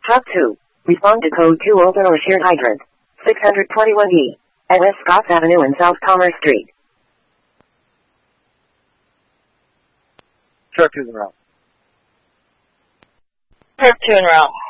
Truck 2. Respond to code 2 open or shared hydrant. 621E. At West Scotts Avenue and South Commerce Street. Truck 2 en route. Truck 2 en route.